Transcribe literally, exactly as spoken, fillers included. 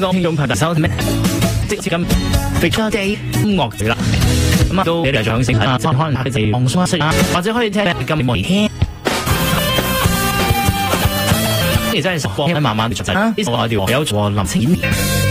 港聽眾朋友收聽咩？即係咁 Feature Day 音樂隊啦，咁啊都俾你掌聲啊！可能下啲放鬆下啊，或者可以聽今日冇聽。真係十方慢慢出陣，呢首我哋有做林清